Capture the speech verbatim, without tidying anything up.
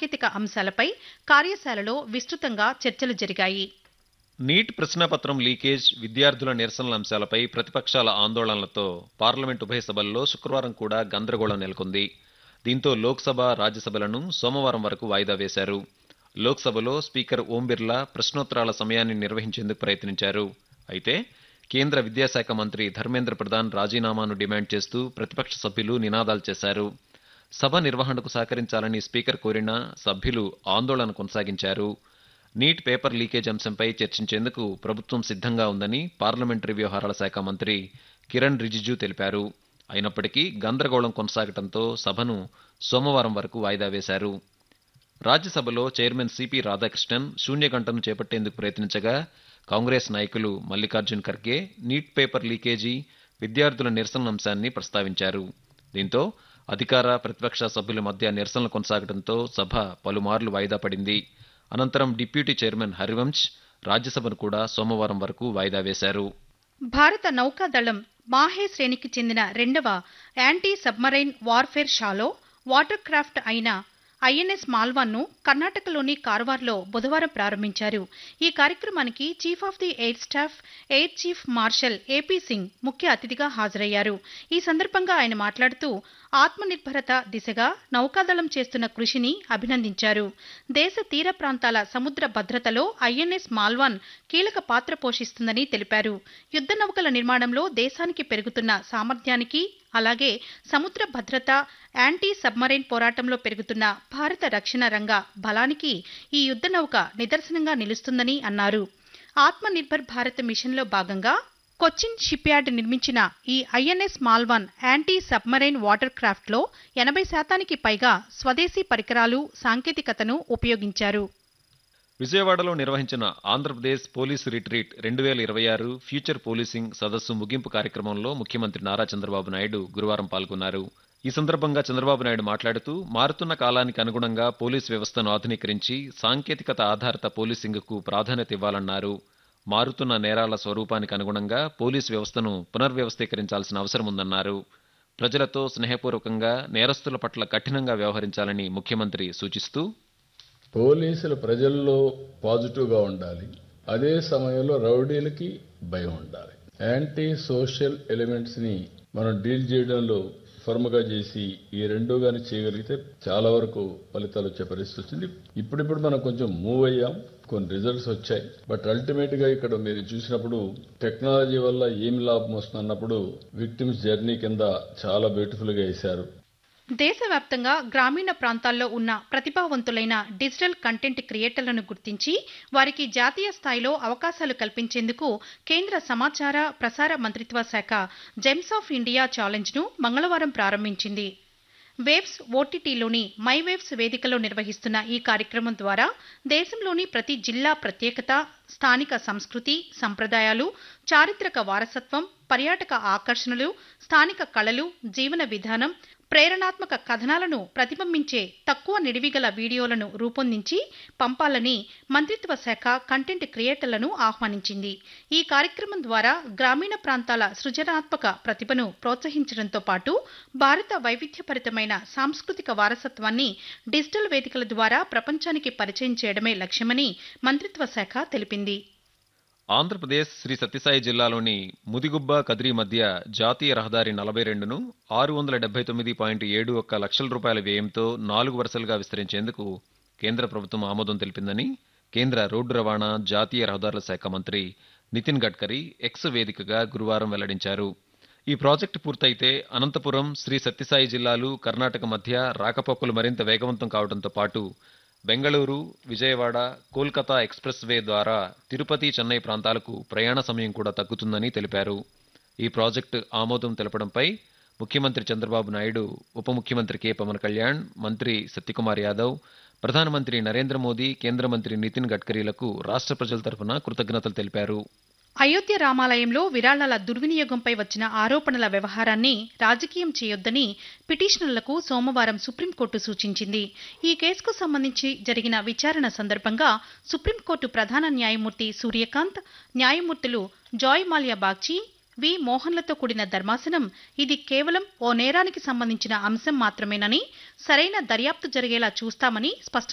సాంకేతిక అంశాలపై కార్యశాలలో విస్తృతంగా చర్చలు జరిగాయి. నీట్ ప్రశ్నాపత్రం లీకేజ్, విద్యార్థుల నిరసనల అంశాలపై ప్రతిపక్షాల ఆందోళనలతో పార్లమెంట్ ఉభయ సభల్లో శుక్రవారం కూడా గందరగోళం నెలకొంది. దీంతో లోక్సభ, రాజ్యసభలను సోమవారం వరకు వాయిదా వేశారు. లోక్సభలో స్పీకర్ ఓం బిర్లా ప్రశ్నోత్తరాల సమయాన్ని నిర్వహించేందుకు ప్రయత్నించారు. అయితే కేంద్ర విద్యాశాఖ మంత్రి ధర్మేంద్ర ప్రధాన్ రాజీనామాను డిమాండ్ చేస్తూ ప్రతిపక్ష సభ్యులు నినాదాలు చేశారు. సభ నిర్వహణకు సహకరించాలని స్పీకర్ కోరినా సభ్యులు ఆందోళన కొనసాగించారు. నీట్ పేపర్ లీకేజ్ అంశంపై చర్చించేందుకు ప్రభుత్వం సిద్ధంగా ఉందని పార్లమెంటరీ వ్యవహారాల శాఖ మంత్రి కిరణ్ రిజిజు తెలిపారు. అయినప్పటికీ గందరగోళం కొనసాగడంతో సభను సోమవారం వరకు వాయిదా వేశారు. రాజ్యసభలో చైర్మన్ సిపి రాధాకృష్ణన్ శూన్యగంటను చేపట్టేందుకు ప్రయత్నించగా కాంగ్రెస్ నాయకులు Mallikarjun Kharge neat paper leakage, విద్యార్థుల నిరసన అంశాన్ని ప్రస్తావించారు. దీంతో అధికార ప్రతిపక్ష సభ్యుల మధ్య నిరసనలు కొనసాగడంతో సభ పలుమార్లు వాయిదా పడింది. అనంతరం డిప్యూటీ చైర్మన్ హరివంశ్ రాజ్యసభను కూడా సోమవారం వరకు వాయిదా వేశారు. భారత నౌకాదళం మాహే శ్రేణికి చెందిన రెండవ anti submarine warfare shallow water craft అయిన ఐఎన్ఎస్ మాల్వాన్ను కర్ణాటకలోని కార్వార్లో బుధవారం ప్రారంభించారు. ఈ కార్యక్రమానికి chief of the air staff air chief marshal AP Singh ముఖ్య అతిథిగా హాజరయ్యారు. ఈ సందర్భంగా ఆయన మాట్లాడుతూ ఆత్మనిర్భరత దిశగా నౌకాదళం చేస్తున్న కృషిని అభినందించారు. దేశ తీర ప్రాంతాల సముద్ర భద్రతలో ఐఎన్ఎస్ మాల్వాన్ కీలక పాత్ర పోషిస్తుందని తెలిపారు. యుద్ధ నౌకల నిర్మాణంలో దేశానికి పెరుగుతున్న సామర్థ్యానికి, అలాగే సముద్ర భద్రత, యాంటీ సబ్మరైన్ పోరాటంలో పెరుగుతున్న భారత రక్షణ రంగ బలానికి ఈ యుద్ధ నౌక నిదర్శనంగా నిలుస్తుందని అన్నారు. ఆత్మనిర్భర్ భారత్ మిషన్లో భాగంగా కొచ్చిన్ షిప్ యార్డ్ నిర్మించిన ఈ INS Malvan anti submarine water క్రాఫ్ట్లో ఎనభై శాతానికి పైగా స్వదేశీ పరికరాలు, సాంకేతికతను ఉపయోగించారు. విజయవాడలో నిర్వహించిన ఆంధ్రప్రదేశ్ పోలీసు రిట్రీట్ రెండు వేల ఇరవై ఆరు ఫ్యూచర్ పోలీసింగ్ సదస్సు ముగింపు కార్యక్రమంలో ముఖ్యమంత్రి నారా చంద్రబాబు నాయుడు గురువారం పాల్గొన్నారు. ఈ సందర్భంగా చంద్రబాబు నాయుడు మాట్లాడుతూ మారుతున్న కాలానికి అనుగుణంగా పోలీసు వ్యవస్థను ఆధునీకరించి సాంకేతికత ఆధారిత పోలీసింగ్కు ప్రాధాన్యత ఇవ్వాలన్నారు. మారుతున్న నేరాల స్వరూపానికి అనుగుణంగా పోలీసు వ్యవస్థను పునర్వ్యవస్థీకరించాల్సిన అవసరం ఉందన్నారు. ప్రజలతో స్నేహపూర్వకంగా, నేరస్తుల పట్ల కఠినంగా వ్యవహరించాలని ముఖ్యమంత్రి సూచిస్తూ పోలీసులు ప్రజల్లో పాజిటివ్గా ఉండాలి, అదే సమయంలో రౌడీలకి భయం ఉండాలి. యాంటీ సోషల్ ఎలిమెంట్స్ ని మనం డీల్ చేయడంలో ఫర్మ్గా చేసి ఈ రెండు గాని చేయగలిగితే చాలా వరకు ఫలితాలు వచ్చే పరిస్థితి వచ్చింది. ఇప్పుడిప్పుడు మనం కొంచెం మూవ్ అయ్యాం, కొన్ని రిజల్ట్స్ వచ్చాయి. బట్ అల్టిమేట్ గా ఇక్కడ మీరు చూసినప్పుడు టెక్నాలజీ వల్ల ఏమి లాభం వస్తున్నప్పుడు విక్టిమ్స్ జర్నీ కింద చాలా బ్యూటిఫుల్ గా వేశారు. దేశవ్యాప్తంగా గ్రామీణ ప్రాంతాల్లో ఉన్న ప్రతిభావంతులైన డిజిటల్ కంటెంట్ క్రియేటర్లను గుర్తించి వారికి జాతీయ స్థాయిలో అవకాశాలు కల్పించేందుకు కేంద్ర సమాచార ప్రసార మంత్రిత్వ శాఖ జెమ్స్ ఆఫ్ ఇండియా ఛాలెంజ్ను మంగళవారం ప్రారంభించింది. వేవ్స్ ఓటీటీలోని మై వేవ్స్ వేదికలో నిర్వహిస్తున్న ఈ కార్యక్రమం ద్వారా దేశంలోని ప్రతి జిల్లా ప్రత్యేకత, స్థానిక సంస్కృతి, సంప్రదాయాలు, చారిత్రక వారసత్వం, పర్యాటక ఆకర్షణలు, స్థానిక కళలు, జీవన విధానం, ప్రేరణాత్మక కథనాలను ప్రతిబింబించే తక్కువ నిడివిగల వీడియోలను రూపొందించి పంపాలని మంత్రిత్వ శాఖ కంటెంట్ క్రియేటర్లను ఆహ్వానించింది. ఈ కార్యక్రమం ద్వారా గ్రామీణ ప్రాంతాల సృజనాత్మక ప్రతిభను ప్రోత్సహించడంతో పాటు భారత వైవిధ్యభరితమైన సాంస్కృతిక వారసత్వాన్ని డిజిటల్ వేదికల ద్వారా ప్రపంచానికి పరిచయం చేయడమే లక్ష్యమని మంత్రిత్వ శాఖ తెలిపింది. ఆంధ్రప్రదేశ్ శ్రీ సత్యసాయి జిల్లాలోని ముదిగుబ్బ, కదిరి మధ్య జాతీయ రహదారి నలభై రెండును ఆరు వందల డెబ్బై తొమ్మిది పాయింట్ ఏడు ఒక్క లక్షల రూపాయల వ్యయంతో నాలుగు వరుసలుగా విస్తరించేందుకు కేంద్ర ప్రభుత్వం ఆమోదం తెలిపిందని కేంద్ర రోడ్డు రవాణా, జాతీయ రహదారుల శాఖ మంత్రి నితిన్ గడ్కరీ ఎక్స్ వేదికగా గురువారం వెల్లడించారు. ఈ ప్రాజెక్టు పూర్తయితే అనంతపురం, శ్రీ సత్యసాయి జిల్లాలు, కర్ణాటక మధ్య రాకపోకలు మరింత వేగవంతం కావడంతో పాటు బెంగళూరు, విజయవాడ, కోల్కతా ఎక్స్ప్రెస్ వే ద్వారా తిరుపతి, చెన్నై ప్రాంతాలకు ప్రయాణ సమయం కూడా తగ్గుతుందని తెలిపారు. ఈ ప్రాజెక్టు ఆమోదం తెలపడంపై ముఖ్యమంత్రి చంద్రబాబు నాయుడు, ఉప ముఖ్యమంత్రి కె పవన్ కళ్యాణ్, మంత్రి సత్యకుమార్ యాదవ్, ప్రధానమంత్రి నరేంద్ర మోదీ, కేంద్ర మంత్రి నితిన్ గడ్కరీలకు రాష్ట్ర ప్రజల తరఫున కృతజ్ఞతలు తెలిపారు. అయోధ్య రామాలయంలో విరాళాల దుర్వినియోగంపై వచ్చిన ఆరోపణల వ్యవహారాన్ని రాజకీయం చేయొద్దని పిటిషనర్లకు సోమవారం సుప్రీంకోర్టు సూచించింది. ఈ కేసుకు సంబంధించి జరిగిన విచారణ సందర్భంగా సుప్రీంకోర్టు ప్రధాన న్యాయమూర్తి సూర్యకాంత్, న్యాయమూర్తులు జాయ్ మాల్యా బాగ్చి, వి మోహన్లతో కూడిన ధర్మాసనం ఇది కేవలం ఓ నేరానికి సంబంధించిన అంశం మాత్రమేనని, సరైన దర్యాప్తు జరిగేలా చూస్తామని స్పష్టం